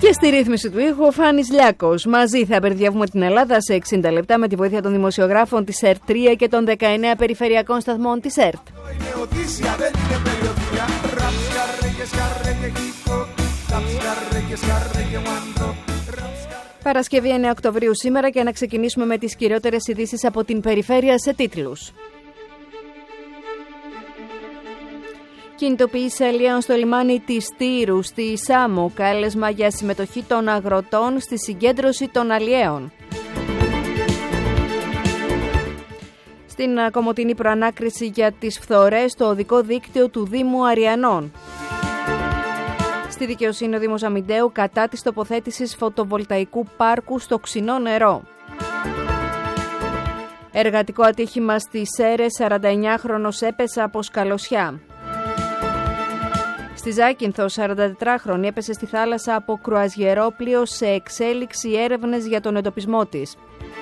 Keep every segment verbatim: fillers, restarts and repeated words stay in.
Και στη ρύθμιση του ήχου ο Φάνης Λιάκος. Μαζί θα περδιεύουμε την Ελλάδα σε εξήντα λεπτά με τη βοήθεια των δημοσιογράφων της ΕΡΤ τρία και των δεκαεννέα περιφερειακών σταθμών της ΕΡΤ. Παρασκευή εννέα Οκτωβρίου σήμερα και να ξεκινήσουμε με τις κυριότερες ειδήσεις από την περιφέρεια σε τίτλους. Κινητοποίηση αλλιέων στο λιμάνι της Τύρου στη Σάμο, κάλεσμα για συμμετοχή των αγροτών στη συγκέντρωση των αλλιέων. Στην Κομοτηνή προανάκριση για τις φθορές στο οδικό δίκτυο του Δήμου Αριανών. Στη δικαιοσύνη ο Δήμος Αμυντέου κατά της τοποθέτησης φωτοβολταϊκού πάρκου στο Ξινό νερό. Εργατικό ατύχημα στις Σέρρες, σαρανταεννιάχρονος έπεσε από σκαλωσιά. Στη Ζάκυνθο, σαραντατετράχρονη έπεσε στη θάλασσα από κρουαζιερόπλοιο, σε εξέλιξη έρευνες για τον εντοπισμό της.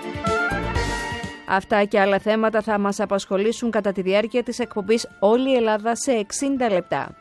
Αυτά και άλλα θέματα θα μας απασχολήσουν κατά τη διάρκεια της εκπομπής Όλη η Ελλάδα σε εξήντα λεπτά.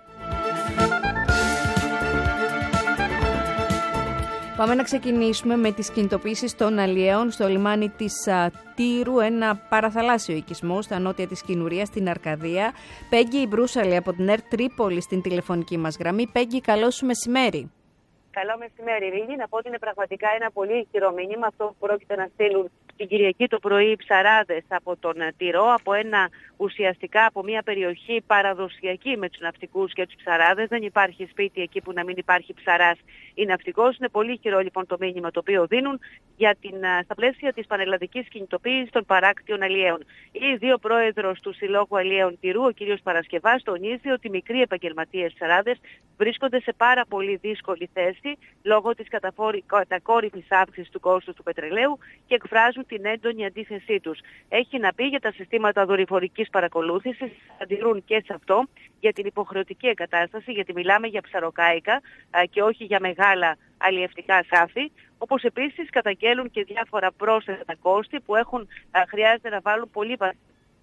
Πάμε να ξεκινήσουμε με τις κινητοποίησεις των αλλιέων στο λιμάνι της α, Τύρου, ένα παραθαλάσσιο οικισμό στα νότια της Κινουρίας, στην Αρκαδία. Πέγγι Μπρούσαλη από την ΕΡΤ Τρίπολη στην τηλεφωνική μας γραμμή. Πέγγι, καλό σου μεσημέρι. Καλό μεσημέρι, Ρίγη. Να πω ότι είναι πραγματικά ένα πολύ ισχυρό μήνυμα αυτό που πρόκειται να στείλουν την Κυριακή το πρωί οι ψαράδες από τον Τυρό, από ένα ουσιαστικά από μια περιοχή παραδοσιακή με τους ναυτικούς και τους ψαράδες. Δεν υπάρχει σπίτι εκεί που να μην υπάρχει ψαράς ή ναυτικός. Είναι πολύ ισχυρό λοιπόν το μήνυμα το οποίο δίνουν για την, στα πλαίσια της πανελλαδικής κινητοποίησης των παράκτιων αλλιέων. Ήδη ο πρόεδρος του Συλλόγου Αλλιέων Τυρού, ο κ. Παρασκευάς, τονίζει ότι μικροί επαγγελματίες ψαράδες βρίσκονται σε πάρα πολύ δύσκολη θέση λόγω της κατακόρυφης αύξησης του κόστους του πετρελαίου και εκφράζουν την έντονη αντίθεσή τους. Έχει να πει για τα συστήματα δορυφορικής παρακολούθησης, αντιδρούν και σε αυτό, για την υποχρεωτική εγκατάσταση, γιατί μιλάμε για ψαροκάικα και όχι για μεγάλα αλλιευτικά σκάφη, όπως επίσης καταγγέλουν και διάφορα πρόσθετα κόστη που έχουν, χρειάζεται να βάλουν πολύ βαθιά.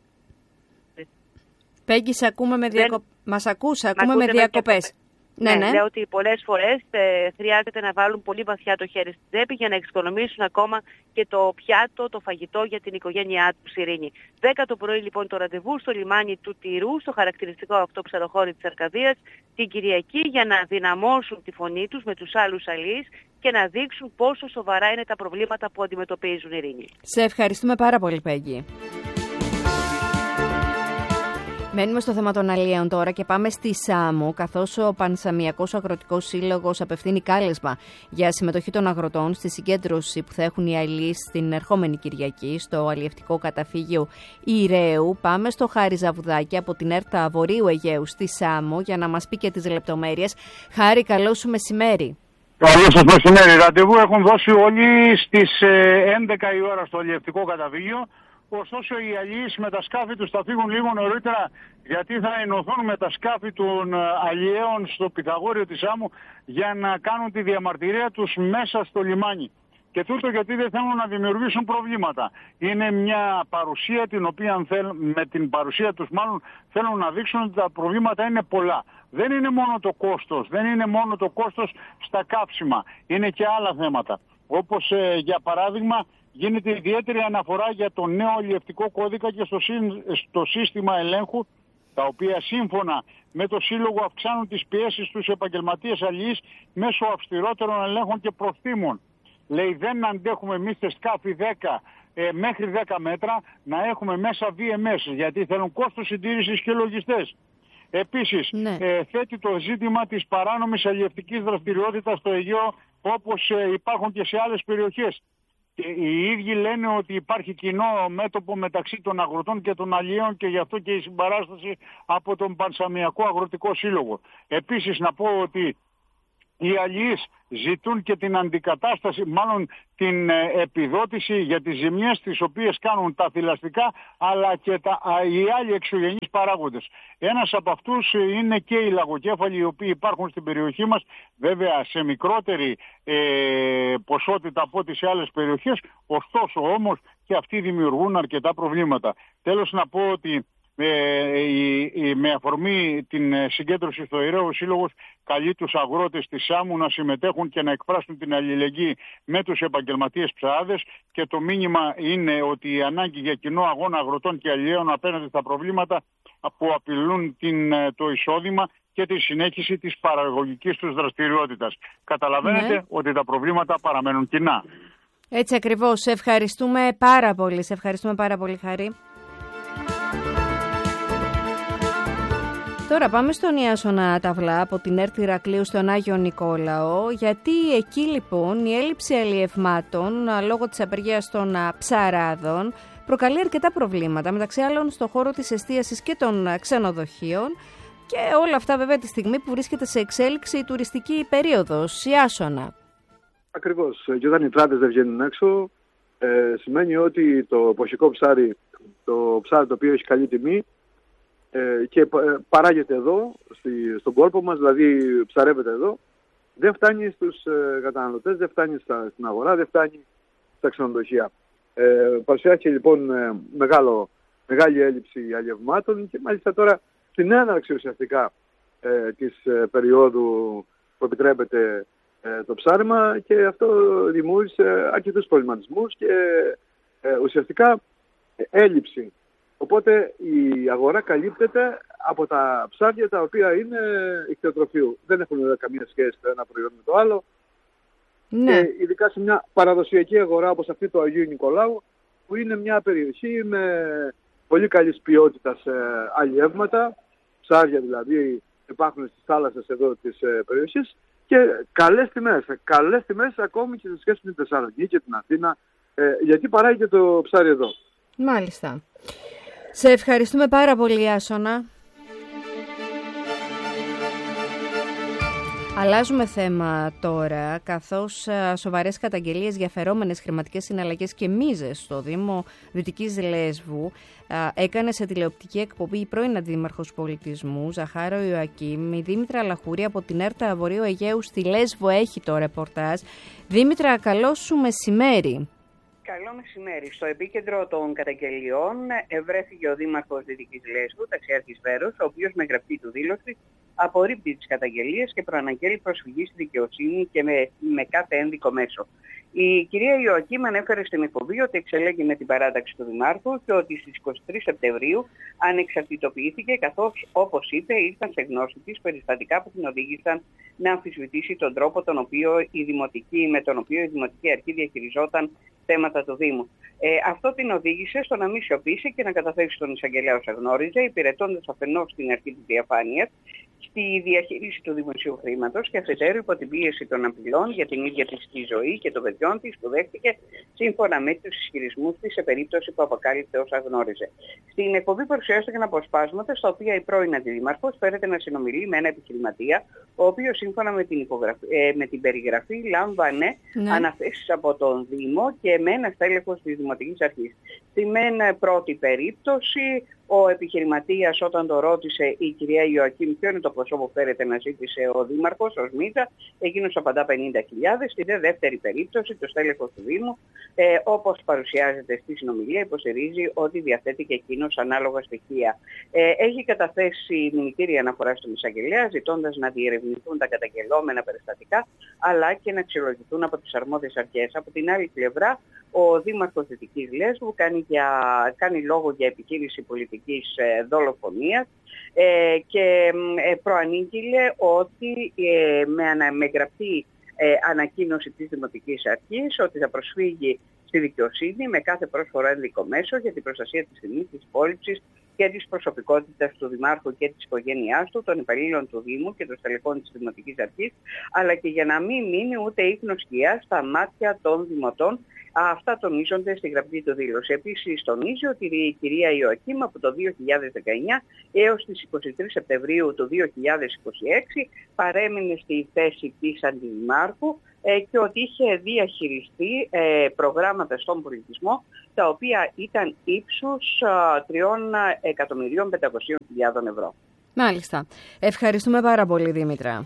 Πέγγι, σε ακούμε με διακο... Δεν... Μας ακούς, ακούμε με διακοπές. Ναι, ναι, λέω ότι πολλές φορές ε, χρειάζεται να βάλουν πολύ βαθιά το χέρι στην τσέπη για να εξοικονομήσουν ακόμα και το πιάτο, το φαγητό για την οικογένειά τους, Ειρήνη. δέκα το πρωί λοιπόν το ραντεβού στο λιμάνι του Τυρού, στο χαρακτηριστικό αυτό ψαροχώρι της Αρκαδίας, την Κυριακή, για να δυναμώσουν τη φωνή τους με τους άλλους αλλιείς και να δείξουν πόσο σοβαρά είναι τα προβλήματα που αντιμετωπίζουν, Ειρήνη. Σε ευχαριστούμε πάρα πολύ, Πέγγι. Μένουμε στο θέμα των αλλιέων τώρα και πάμε στη Σάμο, καθώς ο Πανσαμιακός Αγροτικός Σύλλογος απευθύνει κάλεσμα για συμμετοχή των αγροτών στη συγκέντρωση που θα έχουν οι αλλιείς στην ερχόμενη Κυριακή στο αλλιευτικό καταφύγιο Ηρέου. Πάμε στο Χάρη Ζαβουδάκη από την ΕΡΤ Βορείου Αιγαίου στη Σάμο για να μας πει και τις λεπτομέρειες. Χάρη, καλό σου μεσημέρι. Καλό σας μεσημέρι. Ραντεβού έχουν δώσει όλοι στις έντεκα η ώρα στο αλλιευτικό καταφύγιο. Ωστόσο οι αλλιείς με τα σκάφη τους θα φύγουν λίγο νωρίτερα, γιατί θα ενωθούν με τα σκάφη των αλλιέων στο Πυθαγόριο της Σάμου για να κάνουν τη διαμαρτυρία τους μέσα στο λιμάνι. Και τούτο γιατί δεν θέλουν να δημιουργήσουν προβλήματα. Είναι μια παρουσία την οποία θέλουν, με την παρουσία τους μάλλον θέλουν να δείξουν ότι τα προβλήματα είναι πολλά. Δεν είναι μόνο το κόστος, δεν είναι μόνο το κόστος στα κάψιμα, είναι και άλλα θέματα. Όπως ε, για παράδειγμα γίνεται ιδιαίτερη αναφορά για το νέο αλλιευτικό κώδικα και στο, συ, στο σύστημα ελέγχου, τα οποία σύμφωνα με το Σύλλογο αυξάνουν τις πιέσεις στους επαγγελματίες αλλιείς μέσω αυστηρότερων ελέγχων και προστίμων. Λέει, δεν αντέχουμε εμείς σε σκάφη δέκα ε, μέχρι δέκα μέτρα να έχουμε μέσα βι εμ ες, γιατί θέλουν κόστος συντήρησης και λογιστές. Επίσης, ναι. ε, θέτει το ζήτημα της παράνομης αλλιευτικής δραστηριότητας στο Αιγαίο, όπως ε, υπάρχουν και σε άλλες περιοχές. Οι ίδιοι λένε ότι υπάρχει κοινό μέτωπο μεταξύ των αγροτών και των αλλιέων και γι' αυτό και η συμπαράσταση από τον Πανσαμιακό Αγροτικό Σύλλογο. Επίσης να πω ότι οι αλλιείς ζητούν και την αντικατάσταση, μάλλον την επιδότηση για τις ζημιές τις οποίες κάνουν τα θηλαστικά αλλά και τα, οι άλλοι εξωγενείς παράγοντες. Ένας από αυτούς είναι και οι λαγοκέφαλοι οι οποίοι υπάρχουν στην περιοχή μας, βέβαια σε μικρότερη ε, ποσότητα από ό,τι σε άλλες περιοχές, ωστόσο όμως και αυτοί δημιουργούν αρκετά προβλήματα. Τέλος να πω ότι Ε, η, η, με αφορμή την συγκέντρωση στο Ηραίο, ο Σύλλογος καλεί τους αγρότες της Σάμου να συμμετέχουν και να εκφράσουν την αλληλεγγύη με τους επαγγελματίες ψαράδες, και το μήνυμα είναι ότι η ανάγκη για κοινό αγώνα αγροτών και αλλιέων απέναντι στα προβλήματα που απειλούν την, το εισόδημα και τη συνέχιση της παραγωγικής τους δραστηριότητας. Καταλαβαίνετε ναι. ότι τα προβλήματα παραμένουν κοινά. Έτσι ακριβώς. Σε ευχαριστούμε πάρα πολύ. Σε ευχαριστούμε πάρα πολύ, Χαρή. Τώρα πάμε στον Ιάσονα Ταυλά από την ΕΡΤ Ηρακλείου στον Άγιο Νικόλαο, γιατί εκεί λοιπόν η έλλειψη αλλιευμάτων λόγω της απεργίας των ψαράδων προκαλεί αρκετά προβλήματα, μεταξύ άλλων στον χώρο της εστίασης και των ξενοδοχείων, και όλα αυτά βέβαια τη στιγμή που βρίσκεται σε εξέλιξη η τουριστική περίοδος. Ιάσονα. Ακριβώς. Και όταν οι τράτες δεν βγαίνουν έξω, ε, σημαίνει ότι το ποσικό ψάρι, το ψάρι το οποίο έχει καλή τιμή, και παράγεται εδώ, στον κόλπο μας, δηλαδή ψαρεύεται εδώ, δεν φτάνει στους καταναλωτές, δεν φτάνει στα, στην αγορά, δεν φτάνει στα ξενοδοχεία. Ε, παρουσιάστηκε λοιπόν μεγάλο, μεγάλη έλλειψη αλλιευμάτων, και μάλιστα τώρα στην έναρξη ουσιαστικά ε, της ε, περίοδου που επιτρέπεται ε, το ψάρεμα, και αυτό δημιούργησε αρκετούς προβληματισμούς και ε, ουσιαστικά ε, έλλειψη. Οπότε η αγορά καλύπτεται από τα ψάρια τα οποία είναι ικτιοτροφίου. Δεν έχουν καμία σχέση το ένα προϊόν με το άλλο. Ναι. Και ειδικά σε μια παραδοσιακή αγορά όπως αυτή του Αγίου Νικολάου, που είναι μια περιοχή με πολύ καλής ποιότητας ε, αλλιεύματα, ψάρια δηλαδή υπάρχουν στις θάλασσες εδώ της ε, περιοχής, και καλές τιμές, καλές τιμές ακόμη και σε σχέση με την Θεσσαλονίκη και την Αθήνα, ε, γιατί παράγεται το ψάρι εδώ. Μάλιστα. Σε ευχαριστούμε πάρα πολύ, Ιάσονα. Αλλάζουμε θέμα τώρα, καθώς σοβαρές καταγγελίες για φερόμενες χρηματικές συναλλαγές και μίζες στο Δήμο Δυτικής Λέσβου έκανε σε τηλεοπτική εκπομπή η πρώην Αντιδήμαρχος Πολιτισμού, Ζαχάρο Ιωακήμ. Η Δήμητρα Λαχουρή από την ΕΡΤ Βορείου Αιγαίου στη Λέσβο έχει το ρεπορτάζ. Δήμητρα, καλό σου μεσημέρι. Καλό μεσημέρι. Στο επίκεντρο των καταγγελιών βρέθηκε ο Δήμαρχος Δυτικής Λέσβου, Ταξιάρχης Βέρος, ο οποίος με γραπτή του δήλωση απορρίπτει τις καταγγελίες και προαναγγέλει προσφυγή στη δικαιοσύνη και με, με κάθε ένδικο μέσο. Η κυρία Ιωακήμ ανέφερε στην εκπομπή ότι εξελέγει με την παράταξη του Δημάρχου και ότι στις εικοστή τρίτη Σεπτεμβρίου ανεξαρτητοποιήθηκε, καθώς, όπως είπε, ήρθαν σε γνώση της περιστατικά που την οδήγησαν να αμφισβητήσει τον τρόπο τον οποίο η Δημοτική, με τον οποίο η Δημοτική Αρχή διαχειριζόταν θέματα του Δήμου. Ε, αυτό την οδήγησε στο να μην σιωπήσει και να καταθέσει τον εισαγγελέα όσα γνώριζε, υπηρετώντας αφενός την αρχή της διαφάνειας στη διαχείριση του δημοσίου χρήματος και αφετέρου υπό την πίεση των απειλών για την ίδια της τη ζωή και των παιδιών της που δέχτηκε σύμφωνα με τους ισχυρισμούς της σε περίπτωση που αποκάλυψε όσα γνώριζε. Στην εκπομπή παρουσιάστηκαν αποσπάσματα στα οποία η πρώην Αντιδήμαρχος φέρεται να συνομιλεί με ένα επιχειρηματία, ο οποίος σύμφωνα με την, υπογραφή, ε, με την περιγραφή λάμβανε ναι. αναθέσεις από τον Δήμο και με ένα στέλεχος της Δημοτικής Αρχής. Στη μεν πρώτη περίπτωση, ο επιχειρηματίας όταν το ρώτησε η κυρία Ιωακήμ ποιο είναι το ποσό που φέρεται να ζήτησε ο Δήμαρχος ως μίζα, εκείνος απαντά πενήντα χιλιάδες. Στη δε δεύτερη περίπτωση, το στέλεχος του Δήμου, ε, όπως παρουσιάζεται στη συνομιλία, υποστηρίζει ότι διαθέτει και εκείνος ανάλογα στοιχεία. Ε, έχει καταθέσει μηνυτήρια αναφορά στον εισαγγελέα, ζητώντας να διερευνηθούν τα καταγγελόμενα περιστατικά, αλλά και να αξιολογηθούν από τις αρμόδιες αρχές. Από την άλλη πλευρά, ο Δήμαρχος Δυτικής Λέσβου κάνει, για, κάνει λόγο για επιχείρηση πολιτικής ε, δολοφονίας ε, και ε, προανήγγειλε ότι ε, με, με γραπτή ε, ανακοίνωση της Δημοτικής Αρχής ότι θα προσφύγει στη δικαιοσύνη με κάθε πρόσφορο ένδικο μέσο για την προστασία της τιμής, της υπόλοιψης και της προσωπικότητας του Δημάρχου και της οικογένειάς του, των υπαλλήλων του Δήμου και των στελεχών της Δημοτικής Αρχής, αλλά και για να μην μείνει ούτε ίχνος σκιάς στα μάτια των δημοτών. Αυτά τονίζονται στη γραπτή του δήλωση. Επίσης τονίζει ότι η κυρία Ιωακήμ από το δύο χιλιάδες δεκαεννιά έως τις εικοστή τρίτη Σεπτεμβρίου του δύο χιλιάδες είκοσι έξι παρέμεινε στη θέση της Αντιδημάρχου ε, και ότι είχε διαχειριστεί ε, προγράμματα στον πολιτισμό τα οποία ήταν ύψους τριών εκατομμυρίων πεντακοσίων χιλιάδων ευρώ. Μάλιστα. Ευχαριστούμε πάρα πολύ, Δήμητρα.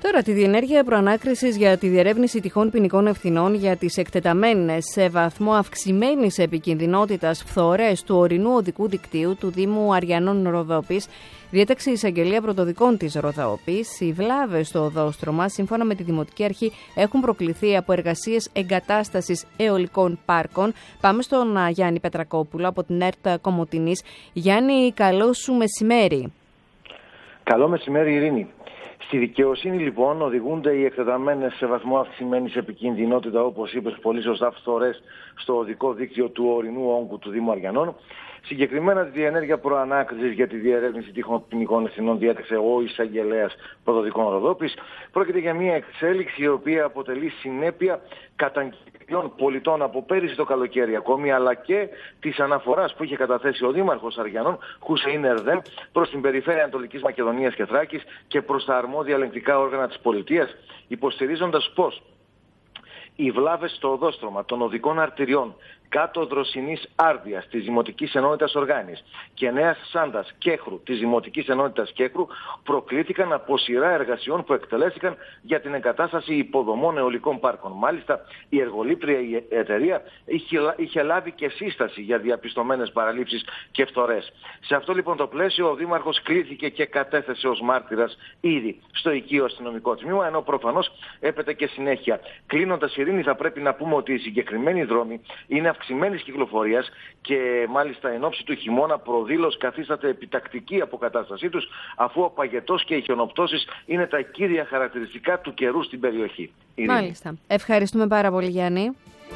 Τώρα, τη διενέργεια προανάκρισης για τη διερεύνηση τυχόν ποινικών ευθυνών για τις εκτεταμένες σε βαθμό αυξημένης επικινδυνότητας φθορές του ορεινού οδικού δικτύου του Δήμου Αριανών Ροδόπης, διέταξε η εισαγγελία πρωτοδικών της Ροδόπης. Οι βλάβες στο οδόστρωμα, σύμφωνα με τη Δημοτική Αρχή, έχουν προκληθεί από εργασίες εγκατάστασης αιωλικών πάρκων. Πάμε στον Γιάννη Πετρακόπουλο από την ΕΡΤ Κομοτηνής. Γιάννη, καλό σου μεσημέρι. Καλό μεσημέρι, Ειρήνη. Στη δικαιοσύνη, λοιπόν, οδηγούνται οι εκτεταμένες σε βαθμό αυξημένης επικινδυνότητα, όπως είπες πολύ σωστά, φθορές στο οδικό δίκτυο του ορεινού όγκου του Δήμου Αριανών. Συγκεκριμένα, τη διενέργεια προανάκρισης για τη διερεύνηση τυχόν ποινικών ευθυνών διέταξε ο εισαγγελέας πρωτοδικών Ροδόπης. Πρόκειται για μια εξέλιξη η οποία αποτελεί συνέπεια καταγγελιών πολιτών από πέρυσι το καλοκαίρι ακόμη, αλλά και της αναφοράς που είχε καταθέσει ο Δήμαρχος Αριανών, Χουσεϊν Ερδέμ, προς την Περιφέρεια Ανατολικής Μακεδονίας και Θράκης και προς τα αρμόδια ελεγκτικά όργανα της πολιτείας, υποστηρίζοντας πως οι βλάβες στο οδόστρωμα των οδικών αρτηριών κάτω Δροσινής Άρδειας της Δημοτικής Ενότητας Οργάνης και Νέας Σάντας Κέχρου της Δημοτικής Ενότητας Κέχρου προκλήθηκαν από σειρά εργασιών που εκτελέστηκαν για την εγκατάσταση υποδομών αιωλικών πάρκων. Μάλιστα, η εργολήπτρια η εταιρεία είχε, είχε λάβει και σύσταση για διαπιστωμένες παραλήψεις και φθορές. Σε αυτό λοιπόν το πλαίσιο, ο Δήμαρχος κλήθηκε και κατέθεσε ως μάρτυρας ήδη στο οικείο αστυνομικό τμήμα, ενώ προφανώς έπεται και συνέχεια. Κλείνοντας, Ειρήνη, θα πρέπει να πούμε ότι οι συγκεκριμένοι δρόμοι είναι αυξημένης κυκλοφορίας και μάλιστα εν ώψη του χειμώνα προδήλως καθίσταται επιτακτική αποκατάστασή τους, αφού ο παγετός και οι χιονοπτώσεις είναι τα κύρια χαρακτηριστικά του καιρού στην περιοχή. Ειρήνη. Μάλιστα. Ευχαριστούμε πάρα πολύ, Γιάννη.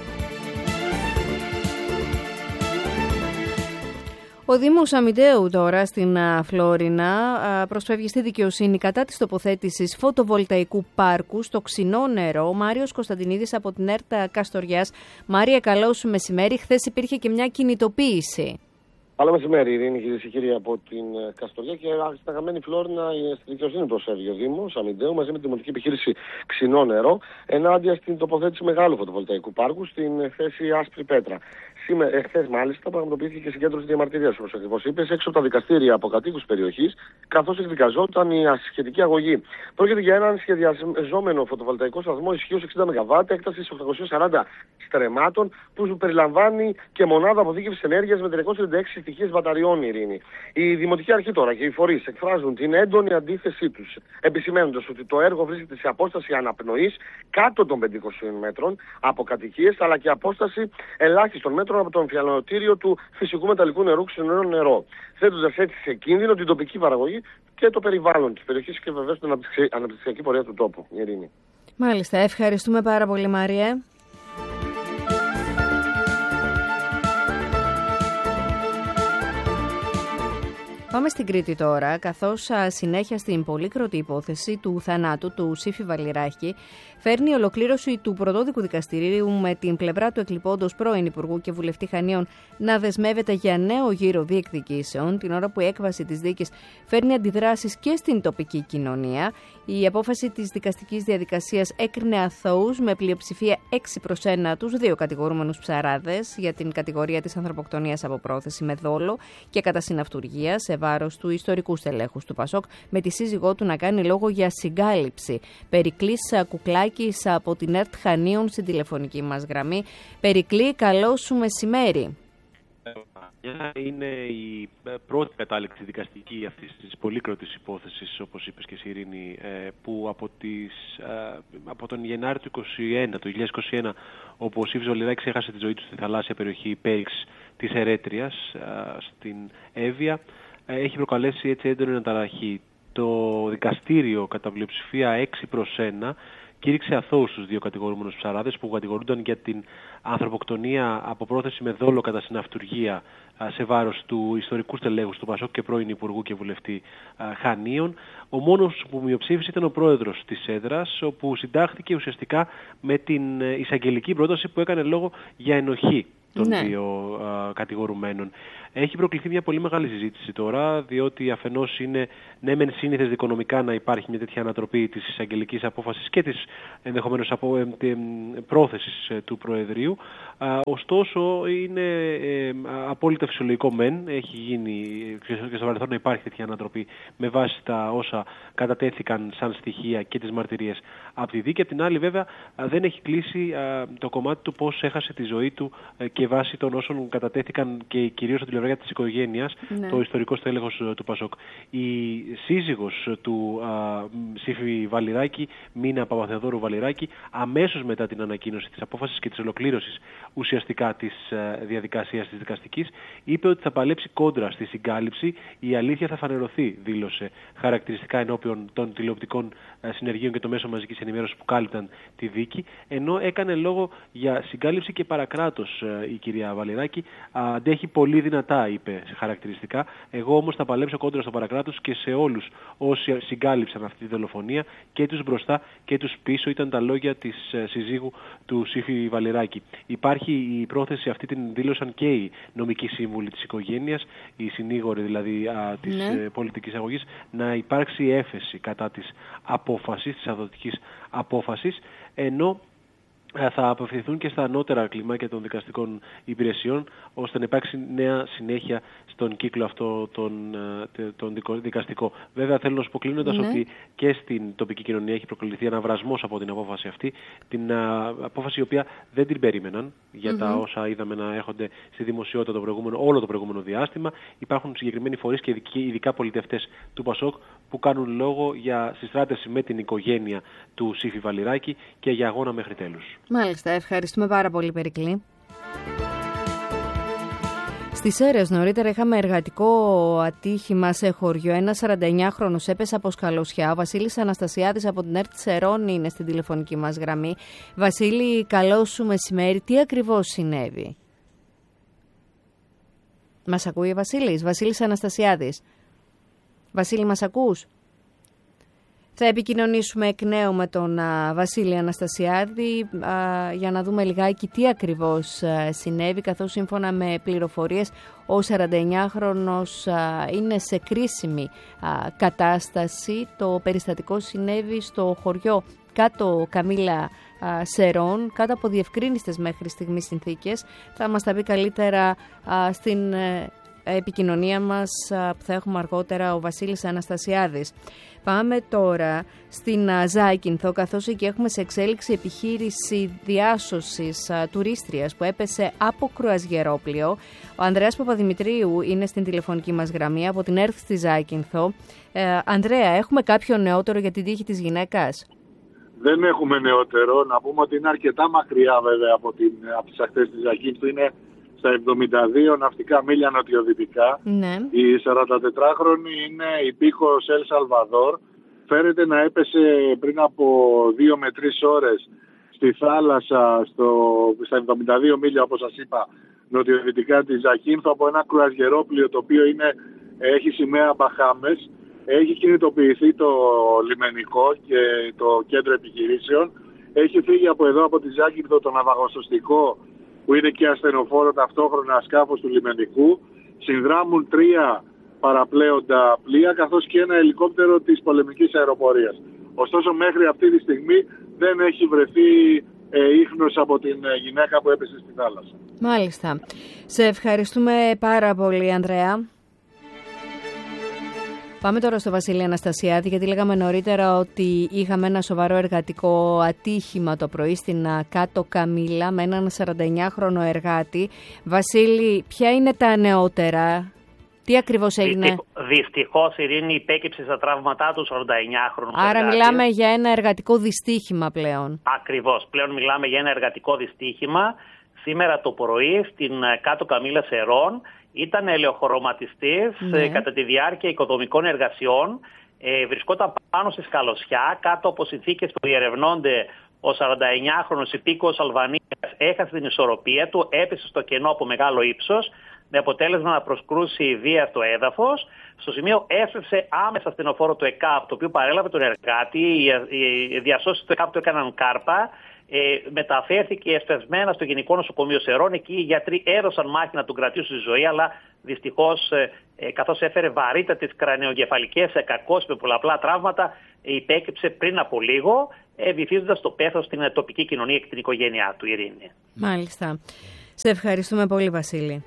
Ο Δήμος Αμυντέου τώρα στην Φλόρινα προσφεύγει στη δικαιοσύνη κατά της τοποθέτησης φωτοβολταϊκού πάρκου στο Ξινό Νερό. Μάριος Κωνσταντινίδης από την ΕΡΤ Καστοριάς. Μάρια, καλό σου μεσημέρι. Χθες υπήρχε και μια κινητοποίηση. Καλό μεσημέρι, Ειρήνη, κυρίες και κύριοι, από την Καστοριά και στην αγαπημένη Φλόρινα στη δικαιοσύνη προσφεύγει ο Δήμος Αμυντέου μαζί με τη δημοτική επιχείρηση Ξινό Νερό ενάντια στην τοποθέτηση μεγάλου φωτοβολταϊκού πάρκου στην θέση Άσπρη Πέτρα. Εχθές, μάλιστα, πραγματοποιήθηκε και συγκέντρωση διαμαρτυρίας, όπως ακριβώς είπες, έξω από τα δικαστήρια από κατοίκους περιοχής, καθώς εκδικαζόταν η ασχετική αγωγή. Πρόκειται για έναν σχεδιαζόμενο φωτοβολταϊκό σταθμό ισχύως εξήντα μεγαβάτ, έκτασης οκτακόσια σαράντα στρεμμάτων, που περιλαμβάνει και μονάδα αποθήκευσης ενέργειας με τριακόσιες τριάντα έξι στοιχείες μπαταριών, Ειρήνη. Η Δημοτική Αρχή τώρα και οι φορείς εκφράζουν την έντονη αντίθεσή τους, επισημαίνοντας ότι το έργο βρίσκεται σε απόσταση αναπνοής κάτω των πεντηκοσίων μέτρων από κατοικίες, αλλά και απόσταση ελάχιστων μέτρων από το εμφιαλωτήριο του φυσικού μεταλλικού νερού Ξινό Νερό, θέτοντας έτσι σε κίνδυνο την τοπική παραγωγή και το περιβάλλον της περιοχής και βεβαίως την αναπτυξιακή πορεία του τόπου. Ειρήνη. Μάλιστα, ευχαριστούμε πάρα πολύ, Μάρια. Πάμε στην Κρήτη τώρα, καθώς συνέχεια στην πολύκροτη υπόθεση του θανάτου του Σύφη Βαλιράχη φέρνει ολοκλήρωση του πρωτόδικου δικαστηρίου με την πλευρά του εκλειπώντος πρώην Υπουργού και Βουλευτή Χανίων να δεσμεύεται για νέο γύρο διεκδικήσεων, την ώρα που η έκβαση της δίκης φέρνει αντιδράσεις και στην τοπική κοινωνία. Η απόφαση της δικαστικής διαδικασίας έκρινε αθώους με πλειοψηφία έξι προς ένα τους δύο κατηγορούμενους ψαράδες για την κατηγορία της ανθρωποκτονίας από πρόθεση με δόλο και κατά συναυτουργία σε βάρος του ιστορικού στελέχους του Πασόκ, με τη σύζυγό του να κάνει λόγο για συγκάλυψη. Περικλής Κουκλάκης από την ΕΡΤ Χανίων στην τηλεφωνική μας γραμμή. Περικλή, καλό σου μεσημέρι. Είναι η πρώτη κατάληξη δικαστική αυτής της πολύκροτης υπόθεσης, όπως είπες και εσύ, Ειρήνη, που από, τις, από τον Γενάρη του είκοσι ένα, το χίλια εννιακόσια είκοσι ένα, όπου ο Σύφης Βαλιράχης έχασε τη ζωή του στη θαλάσσια περιοχή Πέριξ της Ερέτριας, στην Εύβοια, έχει προκαλέσει έτσι έντονη αναταραχή. Το δικαστήριο κατά πλειοψηφία έξι προς ένα κήρυξε αθώους τους δύο κατηγορούμενους ψαράδες που κατηγορούνταν για την ανθρωποκτονία από πρόθεση με δόλο κατά συναυτουργία σε βάρος του ιστορικού στελέχους του Πασόκ και πρώην Υπουργού και Βουλευτή Χανίων. Ο μόνος που μειοψήφισε ήταν ο πρόεδρος της έδρας, όπου συντάχθηκε ουσιαστικά με την εισαγγελική πρόταση που έκανε λόγο για ενοχή των ναι. δύο α, κατηγορουμένων. Έχει προκληθεί μια πολύ μεγάλη συζήτηση τώρα, διότι αφενός είναι ναι μεν σύνηθες δικονομικά να υπάρχει μια τέτοια ανατροπή της εισαγγελικής απόφασης και της ενδεχομένως από, ε, ε, πρόθεσης ε, του Προεδρείου. Α, ωστόσο είναι ε, απόλυτα φυσιολογικό μεν, έχει γίνει και στο παρελθόν να υπάρχει τέτοια ανατροπή με βάση τα όσα κατατέθηκαν σαν στοιχεία και τις μαρτυρίες από τη δίκη. Απ' την άλλη βέβαια δεν έχει κλείσει α, το κομμάτι του πώς έχασε τη ζωή του ε, και βάσει των όσων κατατέθηκαν και κυρίως από την πλευρά της οικογένειας, ναι. Το ιστορικό στέλεχος του Πασόκ. Η σύζυγος του α, Σύφη Βαλιράκη, Μίνα Παπαθεοδόρου Βαλιράκη, αμέσως μετά την ανακοίνωση της απόφασης και της ολοκλήρωσης ουσιαστικά της α, διαδικασίας της δικαστικής, είπε ότι θα παλέψει κόντρα στη συγκάλυψη. Η αλήθεια θα φανερωθεί, δήλωσε χαρακτηριστικά ενώπιον των τηλεοπτικών α, συνεργείων και των μέσων μαζικής ενημέρωσης που κάλυπταν τη δίκη, ενώ έκανε λόγο για συγκάλυψη και παρακράτος α, η κυρία Βαλιράκη. Α, αντέχει πολύ δυνατά, είπε χαρακτηριστικά. Εγώ όμως θα παλέψω κόντρα στο παρακράτος και σε όλους όσοι συγκάλυψαν αυτή τη δολοφονία, και τους μπροστά και τους πίσω, ήταν τα λόγια της συζύγου του Σύφη Βαλιράκη. Υπάρχει η πρόθεση, αυτή την δήλωσαν και οι νομικοί σύμβουλοι της οικογένειας, οι συνήγοροι δηλαδή α, της ναι. ε, πολιτικής αγωγής, να υπάρξει έφεση κατά της απόφασης, της αδοτικής απόφασης, ενώ θα απευθυνθούν και στα ανώτερα κλιμάκια των δικαστικών υπηρεσιών, ώστε να υπάρξει νέα συνέχεια στον κύκλο αυτό τον, τον δικαστικό. Βέβαια θέλω να σου πω κλείνοντας ναι. ότι και στην τοπική κοινωνία έχει προκληθεί αναβρασμός από την απόφαση αυτή, την α, απόφαση η οποία δεν την περίμεναν για mm-hmm. τα όσα είδαμε να έρχονται στη δημοσιότητα το προηγούμενο, όλο το προηγούμενο διάστημα. Υπάρχουν συγκεκριμένοι φορείς και ειδικά πολιτευτές του Πασόκ που κάνουν λόγο για συστράτευση με την οικογένεια του Σύφη Βαλιράκη και για αγώνα μέχρι τέλους. Μάλιστα, ευχαριστούμε πάρα πολύ, Περικλή. Στις Σέρρες νωρίτερα είχαμε εργατικό ατύχημα σε χωριό. Ένας σαρανταεννιάχρονος έπεσε από σκαλωσιά. Ο Βασίλης Αναστασιάδης από την ΕΡΤ Σερών είναι στην τηλεφωνική μας γραμμή. Βασίλη, καλό σου μεσημέρι. Τι ακριβώς συνέβη? Μας ακούει ο Βασίλης? Βασίλης Αναστασιάδης. Βασίλη, μας ακούς? Θα επικοινωνήσουμε εκ νέου με τον α, Βασίλη Αναστασιάδη α, για να δούμε λιγάκι τι ακριβώς α, συνέβη, καθώς σύμφωνα με πληροφορίες ο σαρανταεννιάχρονος α, είναι σε κρίσιμη α, κατάσταση. Το περιστατικό συνέβη στο χωριό κάτω Καμήλα α, Σερών, κάτω από διευκρίνιστες μέχρι στιγμής συνθήκες. Θα μας τα πει καλύτερα α, στην ε, επικοινωνία μας α, που θα έχουμε αργότερα ο Βασίλης Αναστασιάδης. Πάμε τώρα στην Ζάκυνθο, καθώς εκεί έχουμε σε εξέλιξη επιχείρηση διάσωσης α, τουρίστριας που έπεσε από κρουαζιερόπλοιο. Ο Ανδρέας Παπαδημητρίου είναι στην τηλεφωνική μας γραμμή από την ΕΡΤ στη Ζάκυνθο. Ε, Ανδρέα, έχουμε κάποιο νεότερο για την τύχη της γυναίκας? Δεν έχουμε νεότερο. Να πούμε ότι είναι αρκετά μακριά βέβαια από, την, από τις ακτές της Ζάκυνθου. Είναι στα εβδομήντα δύο ναυτικά μίλια νοτιοδυτικά. Ναι. Η σαραντατετράχρονη είναι υπήκοος Ελ Σαλβαδόρ. Φέρεται να έπεσε πριν από δύο με τρεις ώρες στη θάλασσα στο, στα εβδομήντα δύο μίλια, όπως σας είπα, νοτιοδυτικά της Ζάκυνθου, από ένα κρουαζιερόπλοιο το οποίο είναι, έχει σημαία Μπαχάμες. Έχει κινητοποιηθεί το λιμενικό και το κέντρο επιχειρήσεων. Έχει φύγει από εδώ, από τη Ζάκυνθο, το ναυαγοσωστικό, που είναι και ασθενοφόρο ταυτόχρονα σκάφος του λιμενικού. Συνδράμουν τρία παραπλέοντα πλοία, καθώς και ένα ελικόπτερο της πολεμικής αεροπορίας. Ωστόσο μέχρι αυτή τη στιγμή δεν έχει βρεθεί ε, ίχνος από την γυναίκα που έπεσε στη θάλασσα. Μάλιστα. Σε ευχαριστούμε πάρα πολύ, Ανδρέα. Πάμε τώρα στο Βασίλη Αναστασιάδη, γιατί λέγαμε νωρίτερα ότι είχαμε ένα σοβαρό εργατικό ατύχημα το πρωί στην κάτω Καμήλα με έναν σαρανταεννιάχρονο εργάτη. Βασίλη, ποια είναι τα νεότερα? Τι ακριβώς έγινε? Δυστυχώς, Ειρήνη, υπέκυψε στα τραύματά του σαρανταεννιάχρονου. Άρα εργάτη. Μιλάμε για ένα εργατικό δυστύχημα πλέον. Ακριβώς, πλέον μιλάμε για ένα εργατικό δυστύχημα. Σήμερα το πρωί στην κάτω Καμήλα Σερών ήταν ελαιοχρωματιστής ναι. κατά τη διάρκεια οικοδομικών εργασιών. Ε, βρισκόταν πάνω στη σκαλωσιά, κάτω από συνθήκες που διερευνώνται. Ο σαρανταεννιάχρονος υπήκοος Αλβανίας έχασε την ισορροπία του, έπεσε στο κενό από μεγάλο ύψος, με αποτέλεσμα να προσκρούσει βία στο έδαφος. Στο σημείο έφευσε άμεσα ασθενοφόρο του ΕΚΑΠ, το οποίο παρέλαβε τον εργάτη. Οι διασώσεις του ΕΚΑΠ του έκαναν κάρπα. Ε, μεταφέρθηκε εσπευσμένα στο Γενικό Νοσοκομείο Σερών. Εκεί οι γιατροί έδωσαν μάχη να τον κρατήσουν στη ζωή, αλλά δυστυχώς ε, ε, καθώς έφερε βαρύτατες κρανιογκεφαλικές κακώσεις με πολλαπλά τραύματα, ε, υπέκυψε πριν από λίγο, ε, βυθίζοντας το πέθος στην ε, τοπική κοινωνία και την οικογένειά του, Ειρήνη. Μάλιστα. Σε ευχαριστούμε πολύ, Βασίλη.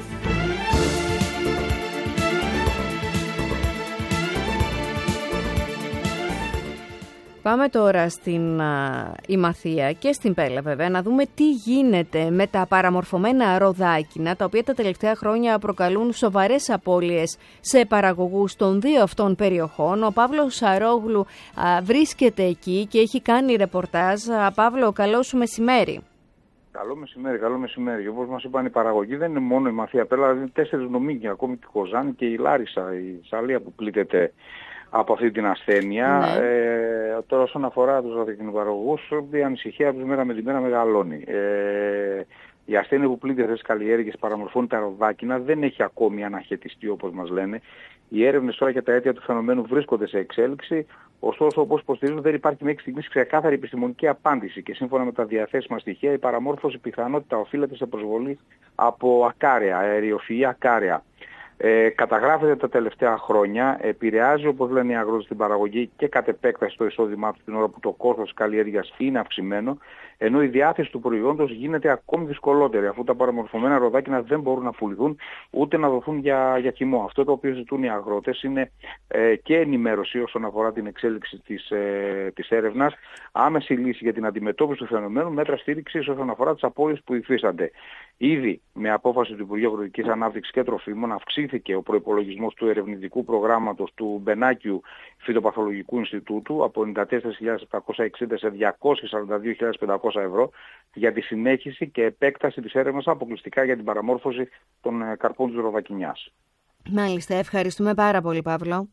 Πάμε τώρα στην Ημαθία και στην Πέλα βέβαια να δούμε τι γίνεται με τα παραμορφωμένα ροδάκινα, τα οποία τα τελευταία χρόνια προκαλούν σοβαρές απώλειες σε παραγωγούς των δύο αυτών περιοχών. Ο Παύλος Σαρόγλου α, βρίσκεται εκεί και έχει κάνει ρεπορτάζ. Α, Παύλο, καλό σου μεσημέρι. Καλό μεσημέρι, καλό μεσημέρι. Όπως μας είπαν, η παραγωγή δεν είναι μόνο η Μαθία Πέλα, δηλαδή τέσσερις νομίγια, ακόμη και η Κοζάνη και η Λάρισα, η Σαλία που πλήττεται από αυτή την ασθένεια. Ναι. Ε, τώρα όσον αφορά τους ροδακινοπαραγωγούς, η ανησυχία τους μέρα με τη μέρα μεγαλώνει. Ε, η ασθένεια που πλήττει αυτές τις καλλιέργειες, παραμορφώνει τα ροδάκινα, δεν έχει ακόμη αναχαιτιστεί όπως μας λένε. Οι έρευνες τώρα για τα αίτια του φαινομένου βρίσκονται σε εξέλιξη, ωστόσο όπως υποστηρίζουν δεν υπάρχει μέχρι στιγμής ξεκάθαρη επιστημονική απάντηση και σύμφωνα με τα διαθέσιμα στοιχεία η παραμόρφωση πιθανότητα οφείλεται σε προσβολή από ακάραια, αεριοφυή ακάραια. Ε, καταγράφεται τα τελευταία χρόνια, επηρεάζει όπως λένε οι αγρότες την παραγωγή και κατ' επέκταση το εισόδημά του την ώρα που το κόστος της καλλιέργειας είναι αυξημένο, ενώ η διάθεση του προϊόντος γίνεται ακόμη δυσκολότερη αφού τα παραμορφωμένα ροδάκινα δεν μπορούν να πουληθούν ούτε να δοθούν για, για κοιμό. Αυτό το οποίο ζητούν οι αγρότες είναι ε, και ενημέρωση όσον αφορά την εξέλιξη της, ε, της έρευνας, άμεση λύση για την αντιμετώπιση του φαινομένου, μέτρα στήριξης όσον αφορά τις απώλειες που υφίστανται. Ήδη με απόφαση του Υπουργείου Αγροτικής Ανάπτυξης και Τροφίμων αυξήθηκε ο προϋπολογισμός του ερευνητικού προγράμματος του Μπενάκιου Φυτοπαθολογικού Ινστιτούτου από ενενήντα τέσσερις χιλιάδες επτακόσια εξήντα σε διακόσιες σαράντα δύο χιλιάδες πεντακόσια ευρώ για τη συνέχιση και επέκταση της έρευνας αποκλειστικά για την παραμόρφωση των καρπών της ροδακινιάς. Μάλιστα, ευχαριστούμε πάρα πολύ, Παύλο.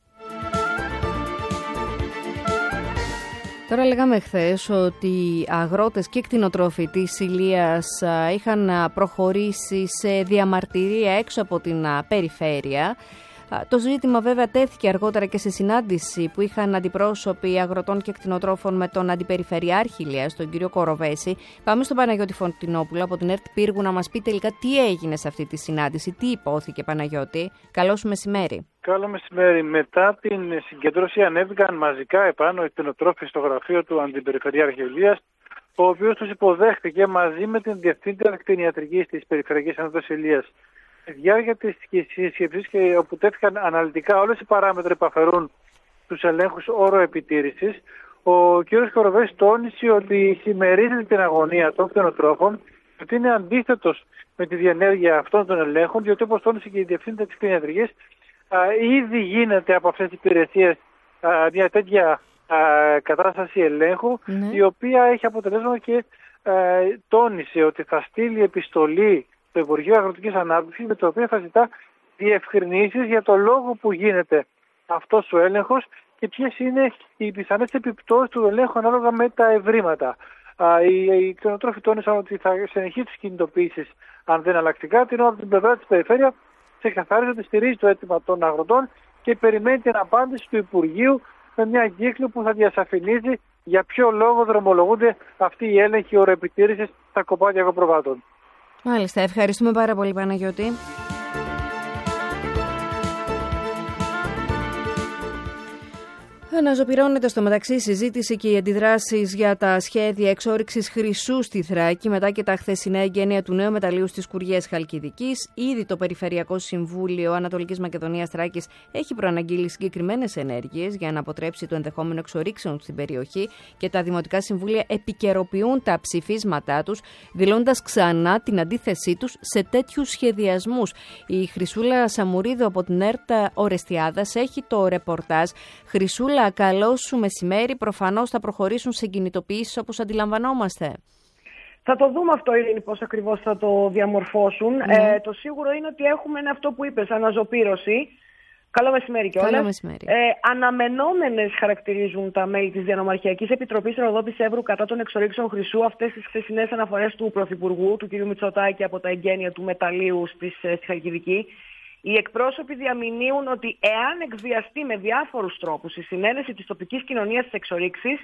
Τώρα λέγαμε χθες ότι οι αγρότες και κτηνοτρόφοι της Ηλίας είχαν προχωρήσει σε διαμαρτυρία έξω από την περιφέρεια. Το ζήτημα βέβαια τέθηκε αργότερα και σε συνάντηση που είχαν αντιπρόσωποι αγροτών και κτηνοτρόφων με τον Αντιπεριφερειάρχη Ηλίας, τον κύριο Κοροβέση. Πάμε στον Παναγιώτη Φωτεινόπουλο από την ΕΡΤ Πύργου να μας πει τελικά τι έγινε σε αυτή τη συνάντηση, τι υπόθηκε, Παναγιώτη. Καλό σου μεσημέρι. Καλό μεσημέρι. Μετά την συγκέντρωση ανέβηκαν μαζικά επάνω οι κτηνοτρόφοι στο γραφείο του Αντιπεριφερειάρχη Ηλίας, ο οποίος τους υποδέχτηκε μαζί με την Διευθύντρια Κτηνιατρικής της Περιφερειακής Ένωσης Ηλίας. Στη διάρκεια της συσκεψής και όπου τέθηκαν αναλυτικά όλες οι παράμετροι που αφαιρούν τους ελέγχους όρο επιτήρησης, ο κ. Κοροβέσης τόνισε ότι συμμερίζεται την αγωνία των κτηνοτρόφων, ότι είναι αντίθετος με τη διενέργεια αυτών των ελέγχων, διότι όπως τόνισε και η Διευθύντρια της Κτηνιατρικής, ήδη γίνεται από αυτές τις υπηρεσίες α, μια τέτοια α, κατάσταση ελέγχου, ναι. η οποία έχει αποτελέσμα και α, τόνισε ότι θα στείλει επιστολή στο Υπουργείο Αγροτικής Ανάπτυξης, με το οποίο θα ζητά διευκρινήσεις για το λόγο που γίνεται αυτός ο έλεγχος και ποιες είναι οι πιθανές επιπτώσεις του ελέγχου ανάλογα με τα ευρήματα. Οι κτηνοτρόφοι τόνισαν ότι θα συνεχίσει τις κινητοποιήσεις αν δεν αλλάξει κάτι, ενώ από την πλευρά της περιφέρεια ξεκαθάρισε ότι στηρίζει το αίτημα των αγροτών και περιμένει την απάντηση του Υπουργείου με μια εγκύκλιο που θα διασαφηνίζει για ποιο λόγο δρομολογούνται αυτοί οι έλεγχοι οροεπιτήρησης στα κομμάτια αγροπροβάτων. Μάλιστα, ευχαριστούμε πάρα πολύ, Παναγιώτη. Αναζωπυρώνεται στο μεταξύ συζήτηση και οι αντιδράσεις για τα σχέδια εξόρυξης χρυσού στη Θράκη μετά και τα χθεσινά εγγένεια του νέου μεταλλείου στις Κουριές Χαλκιδικής. Ήδη το Περιφερειακό Συμβούλιο Ανατολικής Μακεδονίας Θράκης έχει προαναγγείλει συγκεκριμένες ενέργειες για να αποτρέψει το ενδεχόμενο εξορίξεων στην περιοχή και τα Δημοτικά Συμβούλια επικαιροποιούν τα ψηφίσματά τους, δηλώντας ξανά την αντίθεσή τους σε τέτοιους σχεδιασμούς. Η Χρυσούλα Σαμουρίδου από την ΕΡΤ Ορεστιάδας έχει το ρεπορτάζ. Χρυσούλα, καλό σου μεσημέρι. Προφανώς θα προχωρήσουν σε κινητοποιήσεις όπως αντιλαμβανόμαστε. Θα το δούμε αυτό, Ειρήνη, πώς ακριβώς θα το διαμορφώσουν. Ναι. Ε, το σίγουρο είναι ότι έχουμε αυτό που είπες, αναζωπήρωση. Καλό μεσημέρι κιόλας. Καλό μεσημέρι. Ε, αναμενόμενες χαρακτηρίζουν τα μέλη της Διανομαρχιακής Επιτροπής Ροδόπης Εύρου κατά των εξορίξεων χρυσού αυτές τις χθεσινές αναφορές του Πρωθυπουργού, του κ. Μητσοτάκη, από τα εγγένεια του μεταλλείου στη Χαλκιδική. Οι εκπρόσωποι διαμηνύουν ότι εάν εκβιαστεί με διάφορους τρόπους η συνένεση της τοπικής κοινωνίας της εξορίξης,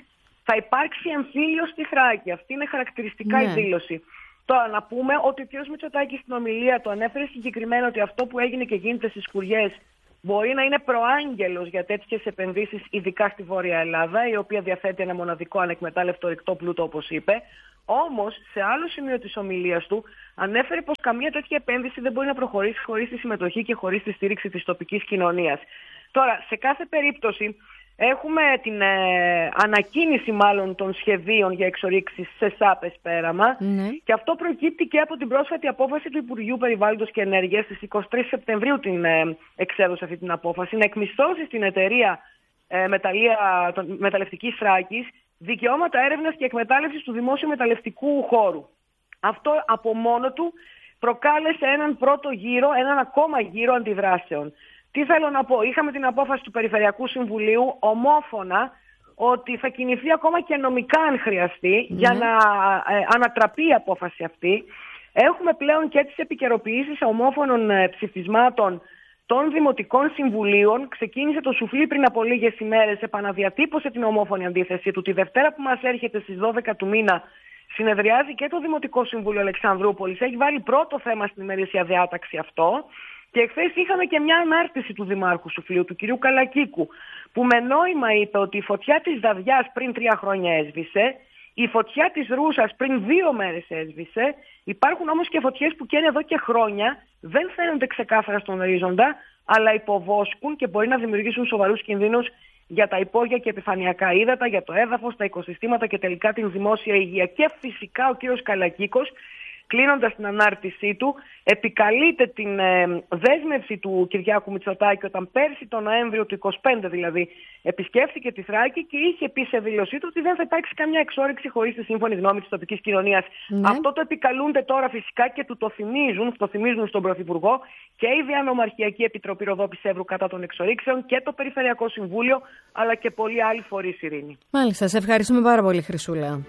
θα υπάρξει εμφύλιο στη Θράκη. Αυτή είναι χαρακτηριστικά ναι. η δήλωση. Τώρα να πούμε ότι ο κ. Μητσοτάκης στην ομιλία του ανέφερε συγκεκριμένα ότι αυτό που έγινε και γίνεται στις Σκουριές μπορεί να είναι προάγγελος για τέτοιες επενδύσεις, ειδικά στη Βόρεια Ελλάδα, η οποία διαθέτει ένα μοναδικό ανεκμετάλλευτο ρηκτό πλούτο, όπως είπε. Όμως, σε άλλο σημείο της ομιλίας του, ανέφερε πως καμία τέτοια επένδυση δεν μπορεί να προχωρήσει χωρίς τη συμμετοχή και χωρίς τη στήριξη της τοπικής κοινωνίας. Τώρα, σε κάθε περίπτωση, έχουμε την ε, ανακοίνηση μάλλον των σχεδίων για εξορίξεις σε ΣΑΠΕΣ πέραμα ναι. και αυτό προκύπτει και από την πρόσφατη απόφαση του Υπουργείου Περιβάλλοντος και Ενέργειας. Στις εικοστή τρίτη Σεπτεμβρίου την ε, εξέδωσε αυτή την απόφαση να εκμισθώσει στην εταιρεία ε, μεταλλεία, τον, μεταλλευτικής Θράκης δικαιώματα έρευνας και εκμετάλλευσης του δημόσιου μεταλλευτικού χώρου. Αυτό από μόνο του προκάλεσε έναν πρώτο γύρο, έναν ακόμα γύρο αντιδράσεων. Τι θέλω να πω, είχαμε την απόφαση του Περιφερειακού Συμβουλίου ομόφωνα ότι θα κινηθεί ακόμα και νομικά αν χρειαστεί mm. για να ε, ανατραπεί η απόφαση αυτή. Έχουμε πλέον και τις επικαιροποιήσεις ομόφωνων ε, ψηφισμάτων των Δημοτικών Συμβουλίων. Ξεκίνησε το σουφλί πριν από λίγες ημέρες, επαναδιατύπωσε την ομόφωνη αντίθεσή του. Τη Δευτέρα που μας έρχεται στις δώδεκα του μήνα συνεδριάζει και το Δημοτικό Συμβούλιο Αλεξανδρούπολης. Έχει βάλει πρώτο θέμα στην ημερήσια διάταξη αυτό. Και εχθές είχαμε και μια ανάρτηση του Δημάρχου Σουφλίου, του κυρίου Καλακίκου, που με νόημα είπε ότι η φωτιά της Δαδιάς πριν τρία χρόνια έσβησε, η φωτιά της Ρούσας πριν δύο μέρες έσβησε, υπάρχουν όμως και φωτιές που καίνε εδώ και χρόνια, δεν φαίνονται ξεκάθαρα στον ορίζοντα, αλλά υποβόσκουν και μπορεί να δημιουργήσουν σοβαρούς κινδύνους για τα υπόγεια και επιφανειακά ύδατα, για το έδαφος, τα οικοσυστήματα και τελικά την δημόσια υγεία. Και φυσικά ο κύριος Καλακίκος, κλείνοντας την ανάρτησή του, επικαλείται την ε, δέσμευση του Κυριάκου Μητσοτάκη όταν πέρσι τον Νοέμβριο του είκοσι πέντε δηλαδή επισκέφθηκε τη Θράκη και είχε πει σε δήλωσή του ότι δεν θα υπάρξει καμιά εξόρυξη χωρίς τη σύμφωνη γνώμη της τοπικής κοινωνίας. Ναι. Αυτό το επικαλούνται τώρα φυσικά και του το θυμίζουν, το θυμίζουν στον Πρωθυπουργό και η Διανομαρχιακή Επιτροπή Ροδόπης Εύρου κατά των εξορίξεων και το Περιφερειακό Συμβούλιο, αλλά και πολλοί άλλοι φορείς, Ειρήνη. Μάλιστα, σε ευχαριστούμε πάρα πολύ, Χρυσούλα.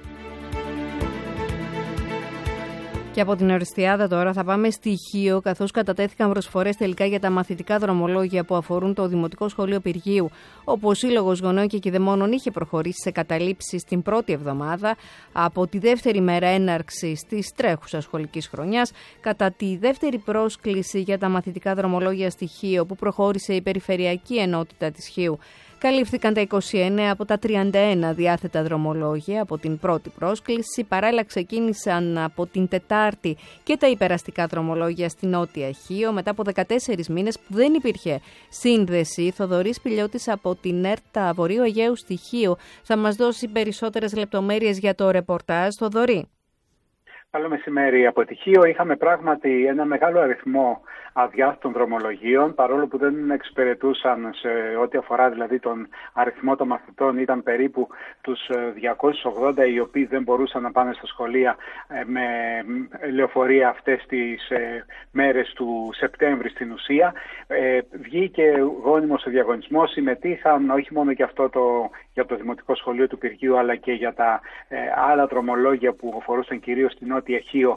Και από την Οριστιάδα τώρα θα πάμε στη Χίο, καθώς κατατέθηκαν προσφορές τελικά για τα μαθητικά δρομολόγια που αφορούν το Δημοτικό Σχολείο Πυργίου, όπου ο Σύλλογος Γονέων και Κηδεμόνων είχε προχωρήσει σε καταλήψεις την πρώτη εβδομάδα από τη δεύτερη μέρα έναρξης της τρέχουσας σχολικής χρονιάς. Κατά τη δεύτερη πρόσκληση για τα μαθητικά δρομολόγια στη Χίο, που προχώρησε η Περιφερειακή Ενότητα της Χίου, καλύφθηκαν τα είκοσι εννέα από τα τριάντα ένα διάθετα δρομολόγια από την πρώτη πρόσκληση. Παράλληλα ξεκίνησαν από την Τετάρτη και τα υπεραστικά δρομολόγια στη Νότια Χίο μετά από δεκατέσσερις μήνες που δεν υπήρχε σύνδεση. Θοδωρής Πηλιώτης από την ΕΡΤΑ Βορείου Αιγαίου στη Χίο θα μας δώσει περισσότερες λεπτομέρειες για το ρεπορτάζ. Θοδωρή. Καλό μεσημέρι. Από τη Χίο είχαμε πράγματι ένα μεγάλο αριθμό αδιάστατων δρομολογίων, παρόλο που δεν εξυπηρετούσαν σε ό,τι αφορά δηλαδή τον αριθμό των μαθητών, ήταν περίπου τους διακόσιους ογδόντα οι οποίοι δεν μπορούσαν να πάνε στα σχολεία με λεωφορεία αυτές τις μέρες του Σεπτέμβρη στην ουσία. Βγήκε γόνιμος ο διαγωνισμός, συμμετείχαν όχι μόνο και αυτό το, για το Δημοτικό Σχολείο του Πυργίου, αλλά και για τα άλλα δρομολόγια που αφορούσαν κυρίως στην Νότια Χίο,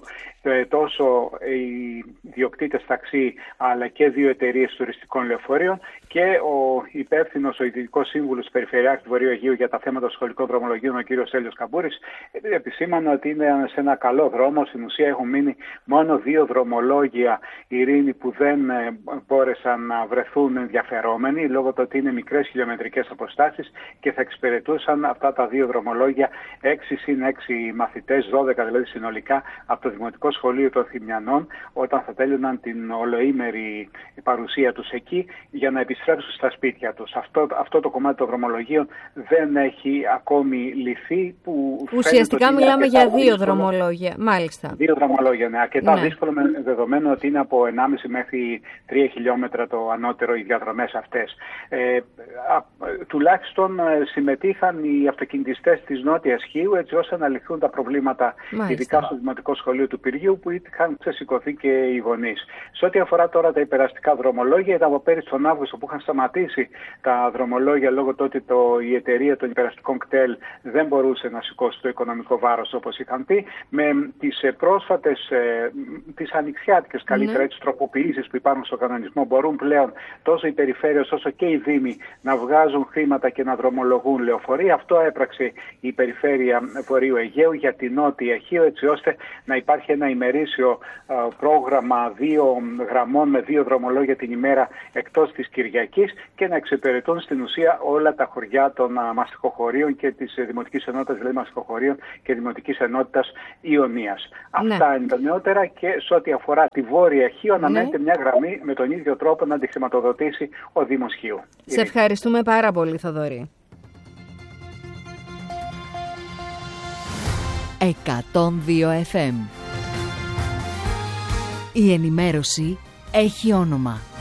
τόσο οι διοκτήτες ταξί αλλά και δύο εταιρείες τουριστικών λεωφορείων και ο υπεύθυνος, ο Ειδικός Σύμβουλος της Περιφερειάρχης του Βορείου Αιγαίου για τα θέματα σχολικών δρομολογίων, ο κ. Έλιος Καμπούρης, επισήμανε ότι είναι σε ένα καλό δρόμο. Στην ουσία έχουν μείνει μόνο δύο δρομολόγια, Ειρήνη, που δεν μπόρεσαν να βρεθούν ενδιαφερόμενοι λόγω του ότι είναι μικρές χιλιομετρικές αποστάσεις και θα εξυπηρετούσαν αυτά τα δύο δρομολόγια έξι συν έξι μαθητές, δώδεκα δηλαδή συνολικά, από το Δημοτικό Σχολείο των Θημιανών, όταν θα τέλειωναν την ολοήμερη παρουσία τους εκεί για να επιστρέψουν στα σπίτια τους. Αυτό, αυτό το κομμάτι των δρομολογίων δεν έχει ακόμη λυθεί. Που ουσιαστικά μιλάμε για δύο δύσκολο. δρομολόγια. Μάλιστα. Δύο δρομολόγια, ναι. Αρκετά ναι. δύσκολο, με δεδομένο ότι είναι από ενάμιση μέχρι τρία χιλιόμετρα το ανώτερο οι διαδρομές αυτές. Ε, α, τουλάχιστον συμμετείχαν οι αυτοκινητιστές της Νότιας Χίου έτσι ώστε να λυθούν τα προβλήματα, μάλιστα, ειδικά στο Δημοτικό Σχολείο του Πυργίου. δρομολογίου που είχαν ξεσηκωθεί και οι γονείς. Σε ό,τι αφορά τώρα τα υπεραστικά δρομολόγια, ήταν από πέρυσι τον Αύγουστο που είχαν σταματήσει τα δρομολόγια λόγω του ότι το, η εταιρεία των υπεραστικών κτέλ δεν μπορούσε να σηκώσει το οικονομικό βάρος όπως είχαν πει. Με τις πρόσφατες, ε, τις ανοιξιάτικες καλύτερα, mm. τις τροποποιήσεις που υπάρχουν στο κανονισμό, μπορούν πλέον τόσο οι περιφέρειες όσο και οι δήμοι να βγάζουν χρήματα και να δρομολογούν λεωφορεία. Αυτό έπραξε η περιφέρεια Βορείου Αιγαίου για την Νότια Αιγαίο, έτσι ώστε να υπάρχει ένα ημερήσιο ε, πρόγραμμα δύο γραμμών με δύο δρομολόγια την ημέρα εκτός της Κυριακής και να εξυπηρετούν στην ουσία όλα τα χωριά των uh, μαστιχοχωρίων και της uh, Δημοτικής Ενότητας, δηλαδή μαστιχοχωρίων και Δημοτικής Ενότητας Ιωνίας. Ναι. Αυτά είναι τα νεότερα και σε ό,τι αφορά τη Βόρεια Αιγαίο αναμένεται ναι. μια γραμμή με τον ίδιο τρόπο να τη χρηματοδοτήσει ο Δήμος Χίου. Σε ευχαριστούμε πάρα πολύ, Θοδωρή. εκατόν δύο εφ εμ. Η ενημέρωση έχει όνομα.